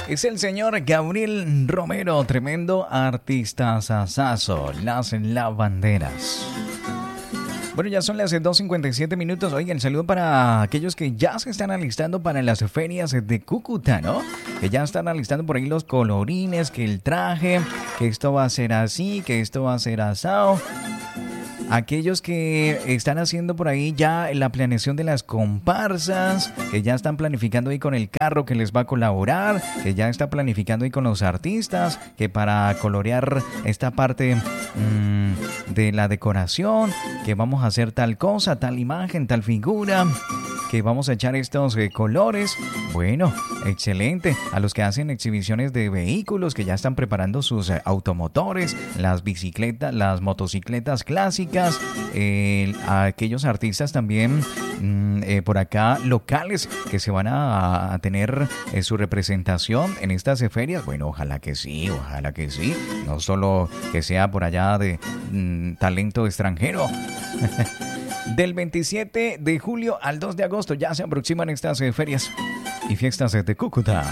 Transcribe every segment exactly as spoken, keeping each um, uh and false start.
Es el señor Gabriel Romero, tremendo artista sasazo, Las Lavanderas. Bueno, ya son las dos cincuenta y siete minutos. Oigan, saludo para aquellos que ya se están alistando para las ferias de Cúcuta, ¿no? Que ya están alistando por ahí los colorines, que el traje, que esto va a ser así, que esto va a ser asado. Aquellos que están haciendo por ahí ya la planeación de las comparsas, que ya están planificando ahí con el carro que les va a colaborar, que ya está planificando ahí con los artistas, que para colorear esta parte mmm, de la decoración, que vamos a hacer tal cosa, tal imagen, tal figura, que vamos a echar estos eh, colores. Bueno, excelente. A los que hacen exhibiciones de vehículos, que ya están preparando sus eh, automotores, las bicicletas, las motocicletas clásicas, eh, a aquellos artistas también mm, eh, por acá locales que se van a, a tener eh, su representación en estas ferias. Bueno, ojalá que sí, ojalá que sí. No solo que sea por allá de mm, talento extranjero. Del veintisiete de julio al dos de agosto ya se aproximan estas eh, ferias y fiestas de Cúcuta.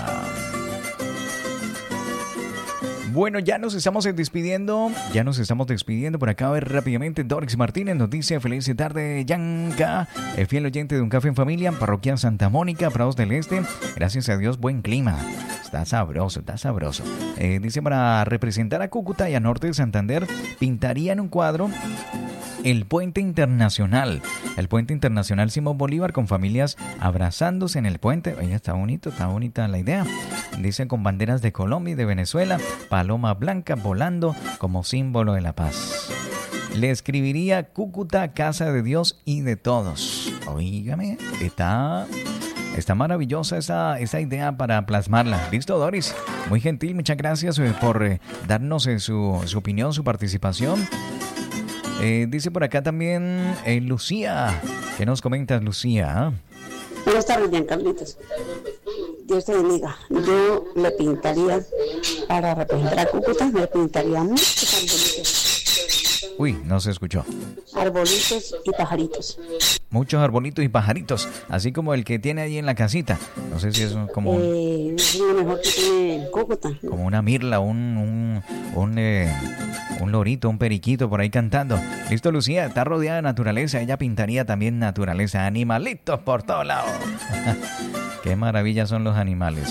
Bueno, ya nos estamos despidiendo, ya nos estamos despidiendo. Por acá, a ver rápidamente, Doris Martínez nos dice: feliz tarde, Yanka, el fiel oyente de Un Café en Familia, parroquia Santa Mónica, Prados del Este. Gracias a Dios, buen clima. Está sabroso, está sabroso. Eh, dice, para representar a Cúcuta y a Norte de Santander, pintarían un cuadro el Puente Internacional. El Puente Internacional Simón Bolívar, con familias abrazándose en el puente. Oye, está bonito, está bonita la idea. Dicen, con banderas de Colombia y de Venezuela, paloma blanca volando como símbolo de la paz. Le escribiría: Cúcuta, casa de Dios y de todos. Oígame, está... Está maravillosa esa, esa idea para plasmarla. Listo, Doris. Muy gentil, muchas gracias eh, por eh, darnos eh, su, su opinión, su participación. Eh, dice por acá también eh, Lucía. ¿Qué nos comentas, Lucía? Buenas tardes, Giancarlitos. Dios te bendiga. Yo le pintaría, para representar a Cúcuta, le pintaría muchos arbolitos. Uy, no se escuchó. Arbolitos y pajaritos. Muchos arbolitos y pajaritos, así como el que tiene ahí en la casita. No sé si es como... Eh, es lo mejor que tiene Cúcuta. Como una mirla, un... un, un eh, un lorito, un periquito por ahí cantando. Listo, Lucía, está rodeada de naturaleza. Ella pintaría también naturaleza, animalitos por todos lados. Qué maravilla son los animales.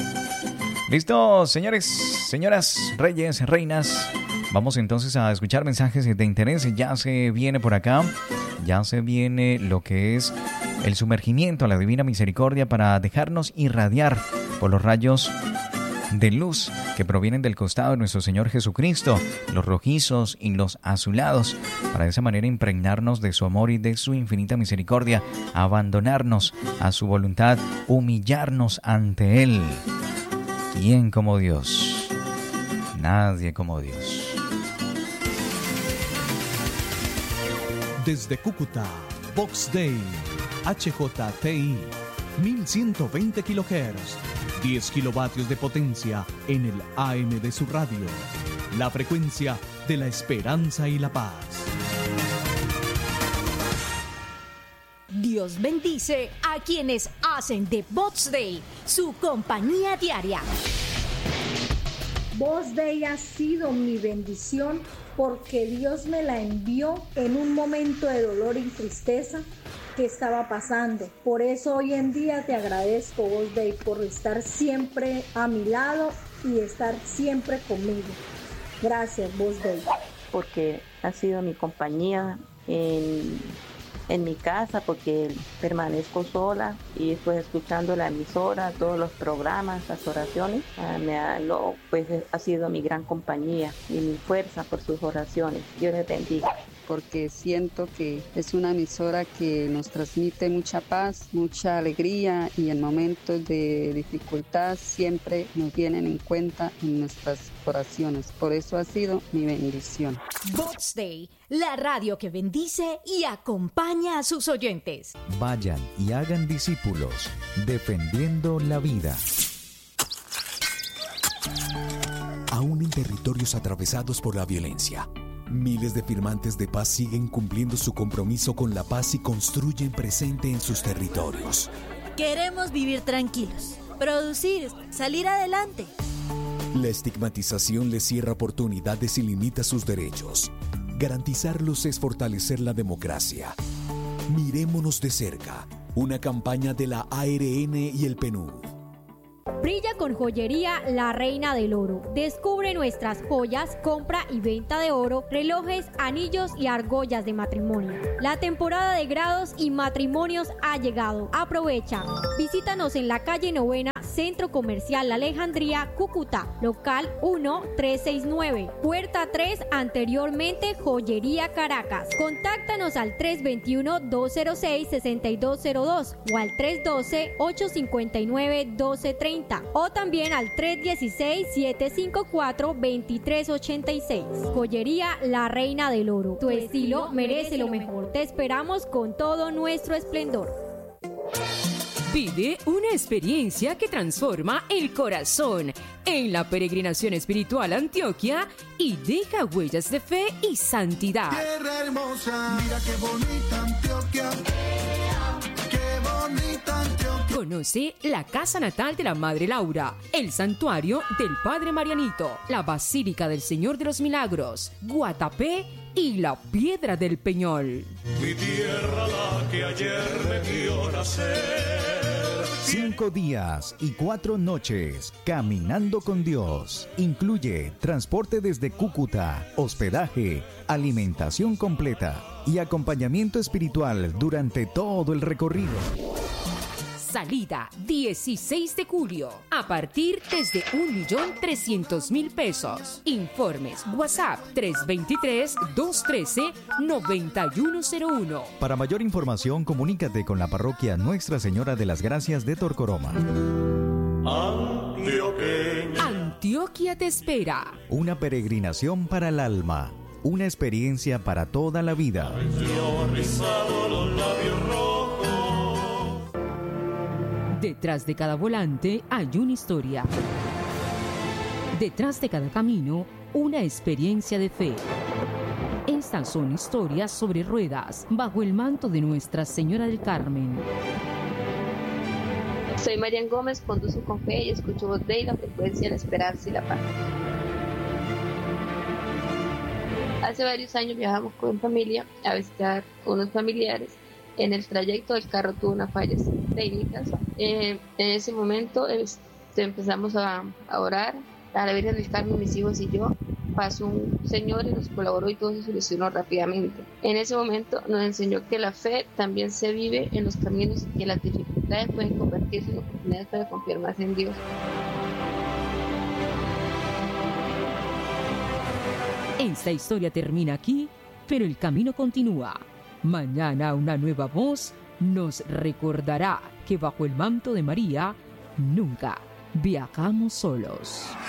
Listo, señores, señoras, reyes, reinas. Vamos entonces a escuchar mensajes de interés. Ya se viene por acá, ya se viene lo que es el sumergimiento a la Divina Misericordia para dejarnos irradiar por los rayos de luz que provienen del costado de nuestro Señor Jesucristo, los rojizos y los azulados, para de esa manera impregnarnos de su amor y de su infinita misericordia, abandonarnos a su voluntad, humillarnos ante Él. ¿Quién como Dios? Nadie como Dios. Desde Cúcuta, Vox Day, H J T I, mil ciento veinte kilohertz, diez kilovatios de potencia en el A M de su radio. La frecuencia de la esperanza y la paz. Dios bendice a quienes hacen de Vox Day su compañía diaria. Vox Day ha sido mi bendición porque Dios me la envió en un momento de dolor y tristeza que estaba pasando. Por eso hoy en día te agradezco, Vox Day, por estar siempre a mi lado y estar siempre conmigo. Gracias, Vox Day. Porque ha sido mi compañía en, en mi casa, porque permanezco sola y pues escuchando la emisora, todos los programas, las oraciones, uh, me ha, lo, pues ha sido mi gran compañía y mi fuerza por sus oraciones. Dios les bendiga. Porque siento que es una emisora que nos transmite mucha paz, mucha alegría, y en momentos de dificultad siempre nos tienen en cuenta en nuestras oraciones. Por eso ha sido mi bendición. Vox Day, la radio que bendice y acompaña a sus oyentes. Vayan y hagan discípulos, defendiendo la vida. Aún en territorios atravesados por la violencia, miles de firmantes de paz siguen cumpliendo su compromiso con la paz y construyen presente en sus territorios. Queremos vivir tranquilos, producir, salir adelante. La estigmatización les cierra oportunidades y limita sus derechos. Garantizarlos es fortalecer la democracia. Mirémonos de cerca. Una campaña de la A R N y el P N U D. Brilla con Joyería La Reina del Oro. Descubre nuestras joyas, compra y venta de oro, relojes, anillos y argollas de matrimonio. La temporada de grados y matrimonios ha llegado. Aprovecha. Visítanos en la calle Novena, Centro Comercial La Alejandría, Cúcuta, local uno tres seis nueve, puerta tres, anteriormente Joyería Caracas. Contáctanos al tres dos uno, dos cero seis, seis dos cero dos o al tres uno dos, ocho cinco nueve, uno dos tres cero o también al tres uno seis, siete cinco cuatro, dos tres ocho seis. Joyería La Reina del Oro. Tu estilo merece lo mejor. Te esperamos con todo nuestro esplendor. Vive una experiencia que transforma el corazón en la peregrinación espiritual a Antioquia y deja huellas de fe y santidad. Tierra hermosa, mira qué bonita Antioquia. Qué bonita Antioquia. Conoce la casa natal de la Madre Laura, el santuario del Padre Marianito, la Basílica del Señor de los Milagros, Guatapé y la Piedra del Peñol. Mi tierra, la que ayer me vio nacer. Cinco días y cuatro noches caminando con Dios. Incluye transporte desde Cúcuta, hospedaje, alimentación completa y acompañamiento espiritual durante todo el recorrido. Salida dieciséis de julio, a partir desde un millón trescientos mil pesos. Informes WhatsApp tres dos tres, dos uno tres, nueve uno cero uno. Para mayor información, comunícate con la parroquia Nuestra Señora de las Gracias de Torcoroma. Antioqueña. Antioquia te espera. Una peregrinación para el alma, una experiencia para toda la vida. Detrás de cada volante hay una historia. Detrás de cada camino, una experiencia de fe. Estas son historias sobre ruedas bajo el manto de Nuestra Señora del Carmen. Soy Marian Gómez, conduzco con fe y escucho Voz Dei, la frecuencia de la esperanza y la paz. Hace varios años viajamos con familia a visitar unos familiares. En el trayecto el carro tuvo unas fallas técnicas. Eh, en ese momento este, empezamos a, a orar a la Virgen del Carmen, mis hijos y yo. Pasó un señor y nos colaboró y todo se solucionó rápidamente. En ese momento nos enseñó que la fe también se vive en los caminos y que las dificultades pueden convertirse en oportunidades para confiar más en Dios. Esta historia termina aquí, pero el camino continúa. Mañana una nueva voz nos recordará que bajo el manto de María nunca viajamos solos.